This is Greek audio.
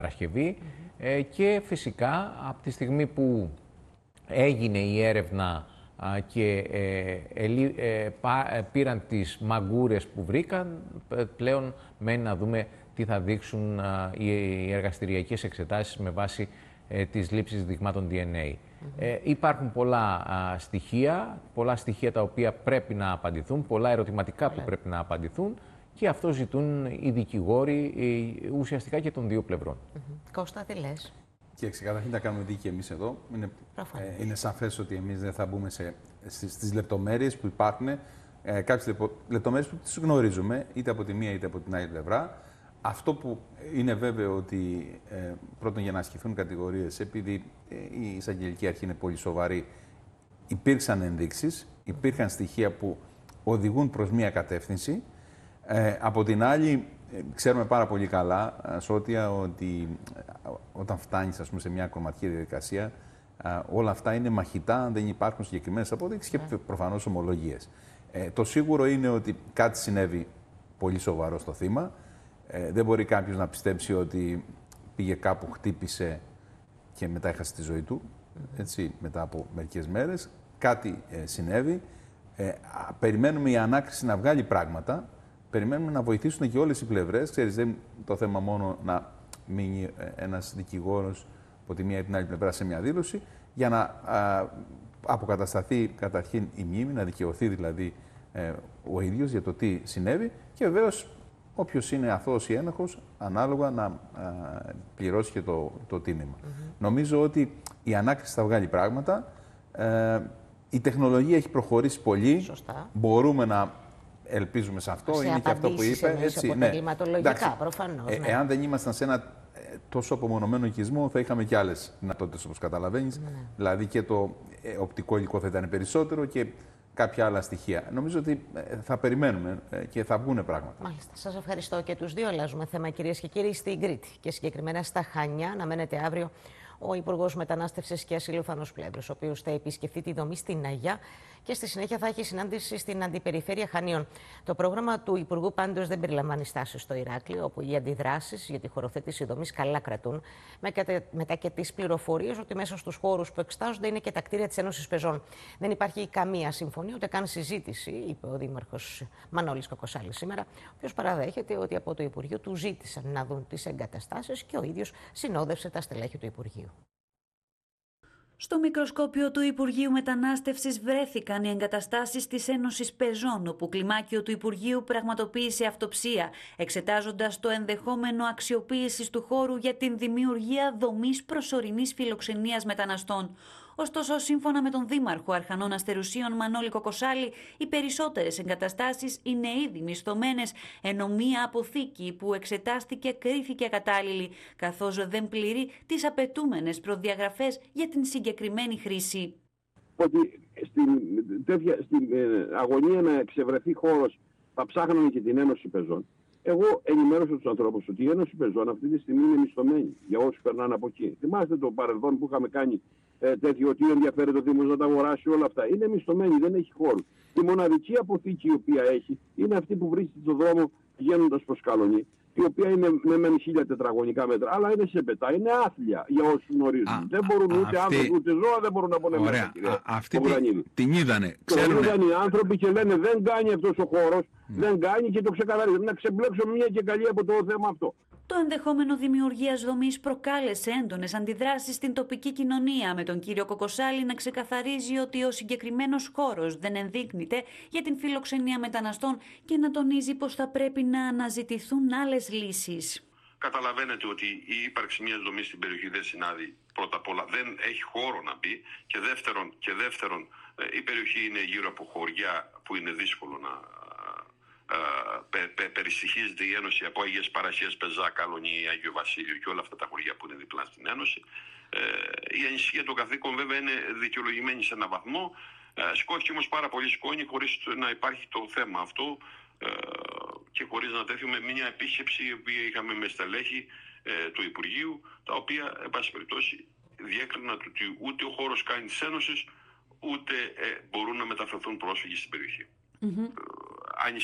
Παρασκευή και φυσικά από τη στιγμή που έγινε η έρευνα και πήραν τις μαγκούρες που βρήκαν, πλέον μένει να δούμε τι θα δείξουν οι εργαστηριακές εξετάσεις με βάση τις λήψεις δειγμάτων DNA. Υπάρχουν πολλά στοιχεία τα οποία πρέπει να απαντηθούν, πολλά ερωτηματικά που πρέπει να απαντηθούν και αυτό ζητούν οι δικηγόροι ουσιαστικά και των δύο πλευρών. Κώστα, τι λες? Κοίταξε, καταρχήν τα κάνουμε δίκη εμείς εδώ. Είναι σαφές ότι εμείς δεν θα μπούμε στις λεπτομέρειες που υπάρχουν. Κάποιες λεπτομέρειες που τις γνωρίζουμε, είτε από τη μία είτε από την άλλη πλευρά. Αυτό που είναι βέβαιο ότι πρώτον για να ασκηθούν κατηγορίες, επειδή η εισαγγελική αρχή είναι πολύ σοβαρή, υπήρξαν ενδείξεις, υπήρχαν στοιχεία που οδηγούν προς μία κατεύθυνση. Από την άλλη, ξέρουμε πάρα πολύ καλά, Σώτια, ότι όταν φτάνεις ας πούμε, σε μια κομματική διαδικασία, όλα αυτά είναι μαχητά αν δεν υπάρχουν συγκεκριμένες αποδείξεις και προφανώς ομολογίες. Το σίγουρο είναι ότι κάτι συνέβη πολύ σοβαρό στο θύμα. Δεν μπορεί κάποιος να πιστέψει ότι πήγε κάπου, χτύπησε και μετά έχασε τη ζωή του, έτσι, μετά από μερικές μέρες. Κάτι συνέβη. Περιμένουμε η ανάκριση να βγάλει πράγματα. Περιμένουμε να βοηθήσουν και όλες οι πλευρές. Ξέρεις, δεν είναι το θέμα μόνο να μείνει ένας δικηγόρος από τη μία ή την άλλη πλευρά σε μια δήλωση, για να αποκατασταθεί καταρχήν η μνήμη, να δικαιωθεί δηλαδή ο ίδιος για το τι συνέβη και βεβαίως όποιος είναι αθώος ή ένοχος, ανάλογα να πληρώσει και το τίμημα. Νομίζω ότι η ανάκριση θα βγάλει πράγματα. Η τεχνολογία έχει προχωρήσει πολύ. Σωστά. Μπορούμε να ελπίζουμε σε αυτό. Είναι και αυτό που είπε. Έτσι, ναι. Κλιματολογικά, προφανώς. Ναι. Εάν δεν ήμασταν σε ένα τόσο απομονωμένο οικισμό, θα είχαμε και άλλες δυνατότητες, όπως καταλαβαίνεις. Ναι. Δηλαδή και το οπτικό υλικό θα ήταν περισσότερο και κάποια άλλα στοιχεία. Νομίζω ότι θα περιμένουμε και θα βγουν πράγματα. Μάλιστα. Σας ευχαριστώ και τους δύο. Αλλάζουμε θέμα, κυρίες και κύριοι, στην Κρήτη και συγκεκριμένα στα Χανιά. Να μένετε αύριο ο Υπουργός Μετανάστευσης και Ασύλου Θάνος Πλεύρος, ο οποίος θα επισκεφτεί τη δομή στην Αγιά και στη συνέχεια θα έχει συνάντηση στην Αντιπεριφέρεια Χανίων. Το πρόγραμμα του Υπουργού πάντως δεν περιλαμβάνει στάσεις στο Ηράκλειο, όπου οι αντιδράσεις για τη χωροθέτηση δομής καλά κρατούν, μετά και τις πληροφορίες ότι μέσα στους χώρους που εξετάζονται είναι και τα κτίρια της Ένωσης Πεζών. Δεν υπάρχει καμία συμφωνία, ούτε καν συζήτηση, είπε ο Δήμαρχος Μανώλης Κοκοσάλης σήμερα, ο οποίος παραδέχεται ότι από το Υπουργείο του ζήτησαν να δουν τις εγκαταστάσεις και ο ίδιος συνόδευσε τα στελέχη του Υπουργείου. Στο μικροσκόπιο του Υπουργείου Μετανάστευσης βρέθηκαν οι εγκαταστάσεις της Ένωσης Πεζών, όπου κλιμάκιο του Υπουργείου πραγματοποίησε αυτοψία, εξετάζοντας το ενδεχόμενο αξιοποίησης του χώρου για την δημιουργία δομής προσωρινής φιλοξενίας μεταναστών. Ωστόσο, σύμφωνα με τον Δήμαρχο Αρχανών Αστερουσίων Μανώλη Κοκοσάλη, οι περισσότερες εγκαταστάσεις είναι ήδη μισθωμένες, ενώ μία αποθήκη που εξετάστηκε κρίθηκε ακατάλληλη, καθώς δεν πληρεί τις απαιτούμενες προδιαγραφές για την συγκεκριμένη χρήση. Ότι στην αγωνία να εξευρεθεί χώρος θα ψάχναμε και την Ένωση Πεζών. Εγώ ενημέρωσα τους ανθρώπους ότι η Ένωση Πεζών αυτή τη στιγμή είναι μισθωμένη για όσους περνάνε από εκεί. Θυμάστε το παρελθόν που είχαμε κάνει τέτοιο, ότι ενδιαφέρεται ο Δήμος να τα αγοράσει όλα αυτά. Είναι μισθωμένη, δεν έχει χώρο. Η μοναδική αποθήκη η οποία έχει είναι αυτή που βρίσκεται στον δρόμο πηγαίνοντας προς Καλονή, η οποία είναι με 1000 τετραγωνικά μέτρα, αλλά είναι σε πετά, είναι άθλια για όσους γνωρίζουν. Δεν μπορούν ούτε άνθρωποι ούτε ζώα, δεν μπορούν να πάνε μέσα. Αυτή την είδανε. Ξέρουν οι άνθρωποι και λένε δεν κάνει αυτός ο χώρος, δεν κάνει και το ξεκαθαρίζουν. Να ξεμπλέξουμε μια και καλή από το θέμα αυτό. Το ενδεχόμενο δημιουργίας δομής προκάλεσε έντονες αντιδράσεις στην τοπική κοινωνία, με τον κύριο Κοκοσάλη να ξεκαθαρίζει ότι ο συγκεκριμένος χώρος δεν ενδείκνυται για την φιλοξενία μεταναστών και να τονίζει πως θα πρέπει να αναζητηθούν άλλες λύσεις. Καταλαβαίνετε ότι η ύπαρξη μιας δομής στην περιοχή δεν συνάδει. Πρώτα απ' όλα δεν έχει χώρο να μπει και δεύτερον η περιοχή είναι γύρω από χωριά που είναι δύσκολο να περιστοιχίζεται η Ένωση από Αγίες Παρασίες, Πεζά, Καλονή, Άγιο Βασίλειο και όλα αυτά τα χωριά που είναι διπλά στην Ένωση. Η ανησυχία των καθήκων βέβαια είναι δικαιολογημένη σε έναν βαθμό. Σκόθηκε όμως πάρα πολύ σκόνη χωρίς να υπάρχει το θέμα αυτό και χωρίς να τέθουμε μια επίσκεψη η οποία είχαμε με στελέχη του Υπουργείου, τα οποία εν πάση περιπτώσει διέκριναν ότι ούτε ο χώρος κάνει της Ένωσης ούτε μπορούν να μεταφερθούν πρόσφυγες στην περιοχή.